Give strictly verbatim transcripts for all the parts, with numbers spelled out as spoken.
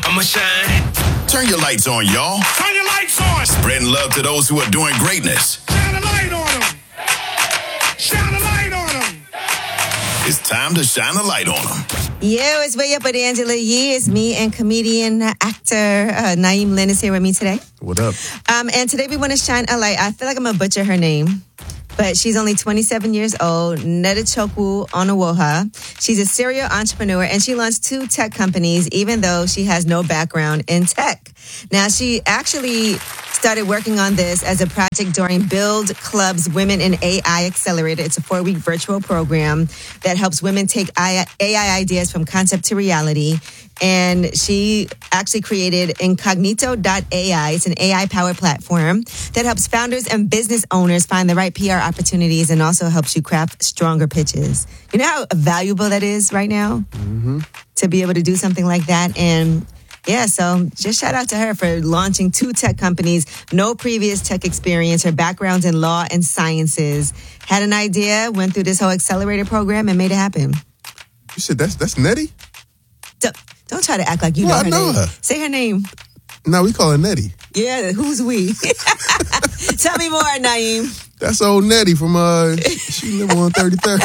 I'ma shine. Turn your lights on, y'all. Turn your lights on. Spreading love to those who are doing greatness. Shine a light on them. Shine a light on them. It's time to shine a light on them. Yo, it's Way Up with Angela Yee. It's me and comedian, actor uh, Naeem Lynn is here with me today. What up? Um, and today we want to shine a light. I feel like I'm going to butcher her name, but she's only twenty-seven years old, Nedechukwu Onowoha. She's a serial entrepreneur, and she launched two tech companies, even though she has no background in tech. Now, she actually started working on this as a project during Build Club's Women in A I Accelerator. It's a four-week virtual program that helps women take A I ideas from concept to reality. And she actually created Incognito dot A I. It's an A I-powered platform that helps founders and business owners find the right P R opportunities and also helps you craft stronger pitches. You know how valuable that is right now? Mm-hmm. To be able to do something like that. And yeah, so just shout out to her for launching two tech companies, no previous tech experience, her background's in law and sciences. Had an idea, went through this whole accelerator program and made it happen. You said that's that's Nettie? Don't, don't try to act like you Well, know her I know name. her. Say her name. No, we call her Nettie. Yeah, who's we? Tell me more, Naeem. That's old Nettie from, uh, she live on thirty-third.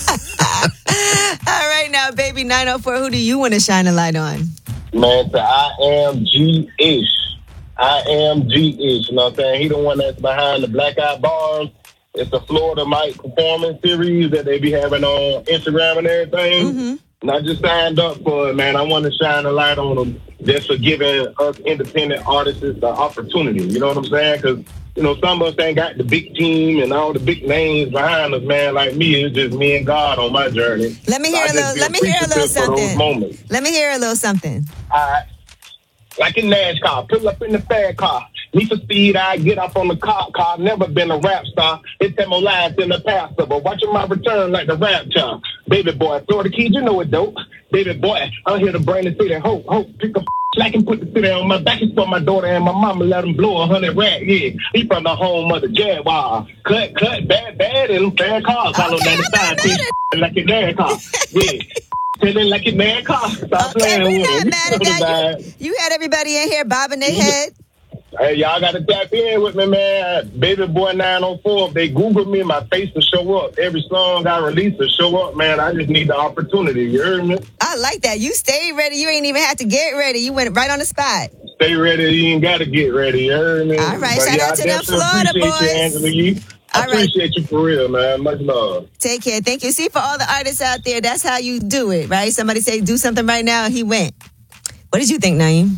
All right, now, baby nine oh four, who do you want to shine a light on? Man, to I am G-ish. I am G-ish. You know what I'm saying? He the one that's behind the Black Eyed Bars. It's the Florida Mike performance series that they be having on Instagram and everything. Mm-hmm. And I just signed up for it, man. I want to shine a light on them just for giving us independent artists the opportunity. You know what I'm saying? Because, you know, some of us ain't got the big team and all the big names behind us, man. Like me, it's just me and God on my journey. Let me hear so a little. Let me hear a little something. Let me hear a little something. All right. Like in NASCAR, pull up in the fast car. Need for speed, I get up on the cop car. Never been a rap star. It's them lines in the pastor, but watching my return like the rap child. Baby boy, throw the keys, you know it dope. Baby boy, I'm here to bring the city. Hope, hope, pick up slack and put the city on my back. It's for my daughter and my mama. Let him blow a hundred racks. Yeah, he from the home of the Jaguar. Cut, cut, bad, bad, and fair cars. Follow Okay, down the side, like a dad car. Yeah. Feeling like a man car. Stop Okay, playing we with not it. mad at that. You, you had everybody in here bobbing their head. Hey, y'all got to tap in with me, man. Baby Boy nine oh four. If they Google me, my face will show up. Every song I release will show up, man. I just need the opportunity. You heard me? I like that. You stayed ready. You ain't even have to get ready. You went right on the spot. Stay ready. You ain't got to get ready. You heard me? All right. But Shout yeah, out I to them definitely Florida appreciate boys. you, Angela Yee. I All right. appreciate you for real, man. Much love. Take care. Thank you. See, for all the artists out there, that's how you do it, right? Somebody say, do something right now, and he went. What did you think, Naeem?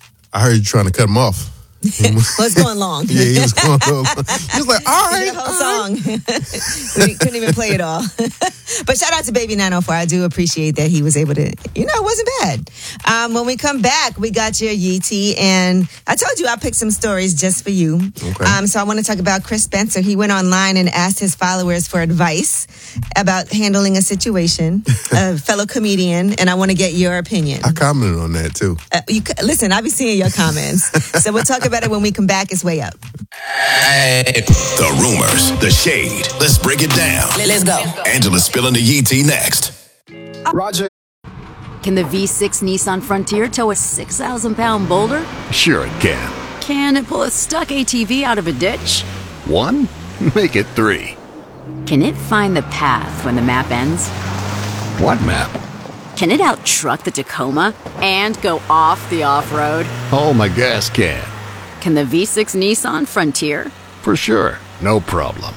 I heard you trying to cut him off. Well, it's going long. Yeah, he was going long. He was like, all right. The whole song. We couldn't even play it all. But shout out to Baby nine oh four. I do appreciate that he was able to, you know, it wasn't bad. Um, when we come back, we got your Yee Tea. And I told you I picked some stories just for you. Okay. Um, so I want to talk about Chris Spencer. He went online and asked his followers for advice about handling a situation, a fellow comedian. And I want to get your opinion. I commented on that, too. Uh, you Listen, I be seeing your comments. So we'll talk about it when we come back. It's Way Up. The rumors, the shade. Let's break it down. Let's go. Angela's spilling the Yee Tea next. Roger. Can the V six Nissan Frontier tow a six thousand pound boulder? Sure it can. Can it pull a stuck A T V out of a ditch? One? Make it three. Can it find the path when the map ends? What map? Can it out-truck the Tacoma and go off the off-road? Oh, my gas can. Can the V six Nissan Frontier? For sure. No problem.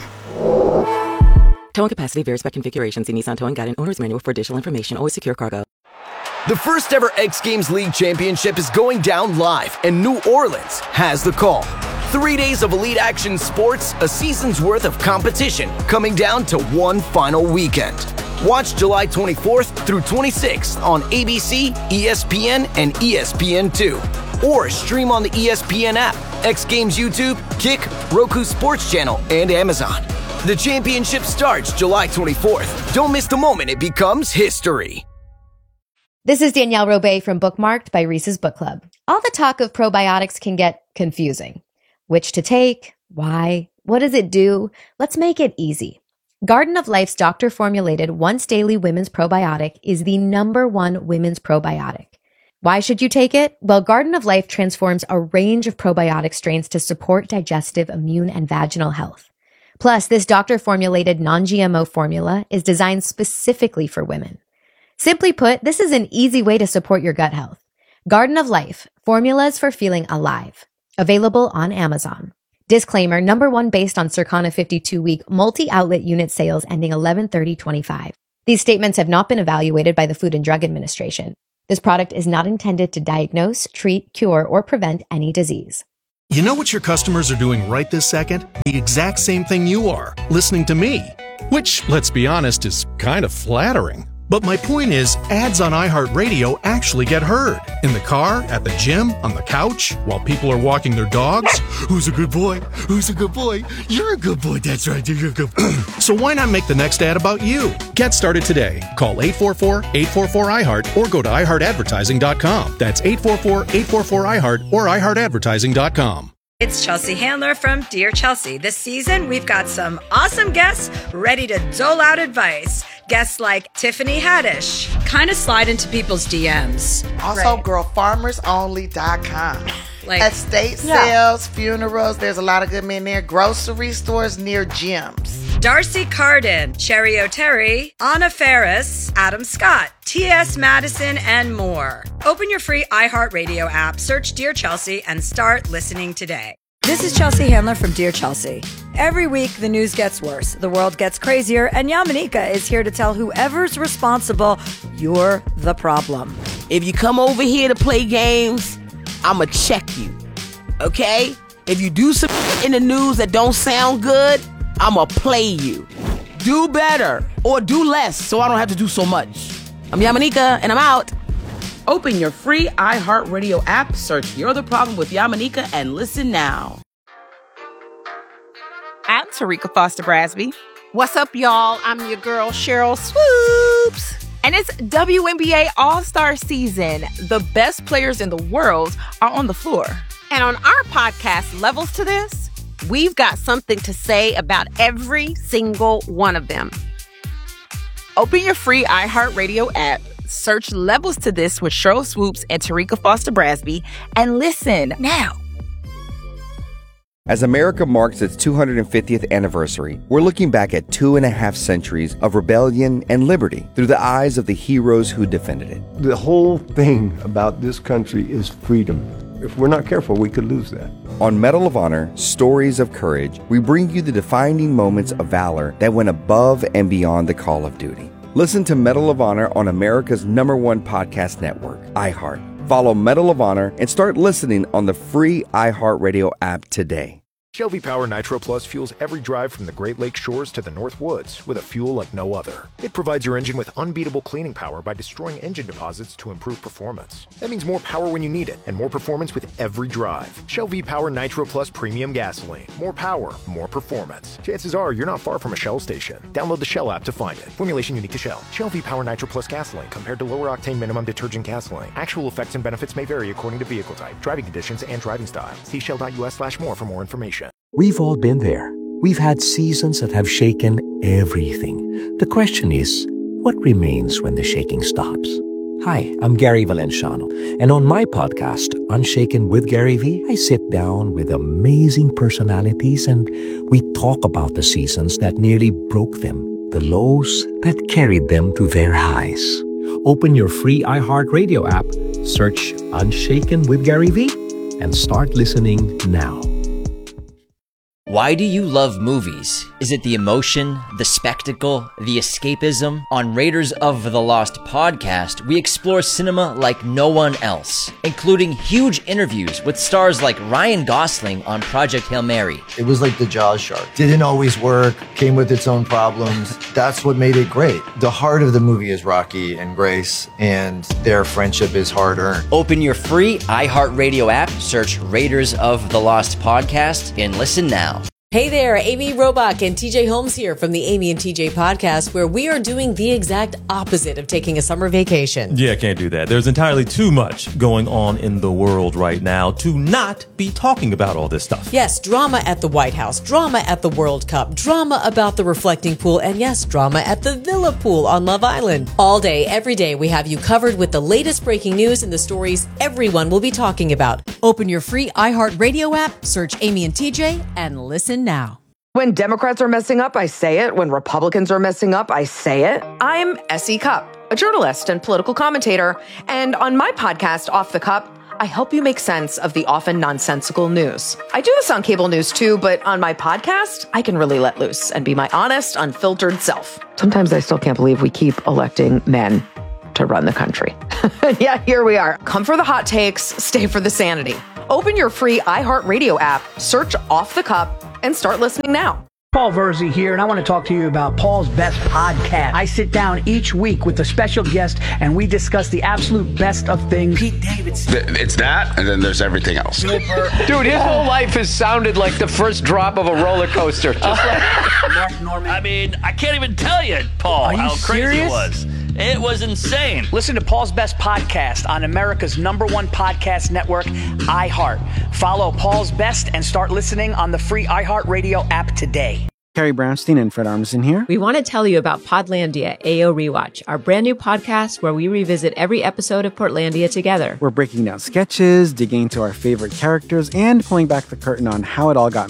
Towing capacity varies by configuration. See Nissan Towing Guide and Owner's Manual for additional information. Always secure cargo. The first ever X Games League Championship is going down live, and New Orleans has the call. Three days of elite action sports, a season's worth of competition, coming down to one final weekend. Watch July twenty-fourth through twenty-sixth on A B C, E S P N, and E S P N two. Or stream on the E S P N app, X Games YouTube, Kick, Roku Sports Channel, and Amazon. The championship starts July twenty-fourth. Don't miss the moment it becomes history. This is Danielle Robay from Bookmarked by Reese's Book Club. All the talk of probiotics can get confusing. Which to take? Why? What does it do? Let's make it easy. Garden of Life's doctor-formulated once-daily women's probiotic is the number one women's probiotic. Why should you take it? Well, Garden of Life transforms a range of probiotic strains to support digestive, immune, and vaginal health. Plus, this doctor-formulated non-G M O formula is designed specifically for women. Simply put, this is an easy way to support your gut health. Garden of Life, formulas for feeling alive. Available on Amazon. Disclaimer, number one based on Circana fifty-two week multi-outlet unit sales ending eleven thirty twenty-five. These statements have not been evaluated by the Food and Drug Administration. This product is not intended to diagnose, treat, cure, or prevent any disease. You know what your customers are doing right this second? The exact same thing you are, listening to me. Which, let's be honest, is kind of flattering. But my point is, ads on iHeartRadio actually get heard. In the car, at the gym, on the couch, while people are walking their dogs. Who's a good boy? Who's a good boy? You're a good boy, that's right, you're a good boy. So why not make the next ad about you? Get started today. Call eight four four, eight four four, I heart or go to i heart advertising dot com. That's eight four four, eight four four, I heart or i heart advertising dot com. It's Chelsea Handler from Dear Chelsea. This season, we've got some awesome guests ready to dole out advice. Guests like Tiffany Haddish, kind of slide into people's D Ms. Also, right. girl farmers only dot com. Like estate yeah. sales, funerals, there's a lot of good men there. Grocery stores near gyms. Darcy Carden, Cherry O'Terry, Anna Ferris, Adam Scott, T S Madison, and more. Open your free iHeartRadio app, search Dear Chelsea, and start listening today. This is Chelsea Handler from Dear Chelsea. Every week, the news gets worse, the world gets crazier, and Yamanika is here to tell whoever's responsible, you're the problem. If you come over here to play games, I'ma check you, okay? If you do some in the news that don't sound good, I'ma play you. Do better or do less so I don't have to do so much. I'm Yamanika, and I'm out. Open your free iHeartRadio app, search You're the Problem with Yamanika, and listen now. I'm Tarika Foster Brasby. What's up, y'all? I'm your girl, Cheryl Swoops. And it's W N B A All-Star season. The best players in the world are on the floor. And on our podcast, Levels to This, we've got something to say about every single one of them. Open your free iHeartRadio app, search Levels to This with Cheryl Swoops and Tarika Foster Brasby, and listen now. As America marks its two hundred fiftieth anniversary, we're looking back at two and a half centuries of rebellion and liberty through the eyes of the heroes who defended it. The whole thing about this country is freedom. If we're not careful, we could lose that. On Medal of Honor, Stories of Courage, we bring you the defining moments of valor that went above and beyond the call of duty. Listen to Medal of Honor on America's number one podcast network, iHeart. Follow Medal of Honor and start listening on the free iHeartRadio app today. Shell V-Power Nitro Plus fuels every drive from the Great Lakes shores to the North Woods with a fuel like no other. It provides your engine with unbeatable cleaning power by destroying engine deposits to improve performance. That means more power when you need it and more performance with every drive. Shell V-Power Nitro Plus Premium Gasoline. More power, more performance. Chances are you're not far from a Shell station. Download the Shell app to find it. Formulation unique to Shell. Shell V-Power Nitro Plus Gasoline compared to lower octane minimum detergent gasoline. Actual effects and benefits may vary according to vehicle type, driving conditions, and driving style. See shell.us slash more for more information. We've all been there. We've had seasons that have shaken everything. The question is, what remains when the shaking stops? Hi, I'm Gary Valenciano, and on my podcast, Unshaken with Gary V, I sit down with amazing personalities and we talk about the seasons that nearly broke them, the lows that carried them to their highs. Open your free iHeartRadio app, search Unshaken with Gary V, and start listening now. Why do you love movies? Is it the emotion, the spectacle, the escapism? On Raiders of the Lost podcast, we explore cinema like no one else, including huge interviews with stars like Ryan Gosling on Project Hail Mary. It was like the Jaws shark. Didn't always work, came with its own problems. That's what made it great. The heart of the movie is Rocky and Grace, and their friendship is hard-earned. Open your free iHeartRadio app, search Raiders of the Lost podcast, and listen now. Hey there, Amy Robach and T J Holmes here from the Amy and T J podcast, where we are doing the exact opposite of taking a summer vacation. Yeah, can't do that. There's entirely too much going on in the world right now to not be talking about all this stuff. Yes, drama at the White House, drama at the World Cup, drama about the reflecting pool, and yes, drama at the Villa pool on Love Island. All day, every day, we have you covered with the latest breaking news and the stories everyone will be talking about. Open your free iHeartRadio app, search Amy and T J, and listen now. When Democrats are messing up, I say it. When Republicans are messing up, I say it. I'm Essie Cupp, a journalist and political commentator. And on my podcast, Off the Cup, I help you make sense of the often nonsensical news. I do this on cable news too, but on my podcast, I can really let loose and be my honest, unfiltered self. Sometimes I still can't believe we keep electing men to run the country. Yeah, here we are. Come for the hot takes, stay for the sanity. Open your free iHeartRadio app, search Off the Cup, and start listening now. Paul Verzi here, and I want to talk to you about Paul's Best Podcast. I sit down each week with a special guest, and we discuss the absolute best of things. Pete Davidson. It's that, and then there's everything else. Dude, his whole life has sounded like the first drop of a roller coaster. Just like Mark Norman. I mean, I can't even tell you, Paul, how crazy serious? it was. It was insane. Listen to Paul's Best Podcast on America's number one podcast network, iHeart. Follow Paul's Best and start listening on the free iHeartRadio app today. Carrie Brownstein and Fred Armisen here. We want to tell you about Podlandia A O Rewatch, our brand new podcast where we revisit every episode of Portlandia together. We're breaking down sketches, digging into our favorite characters, and pulling back the curtain on how it all got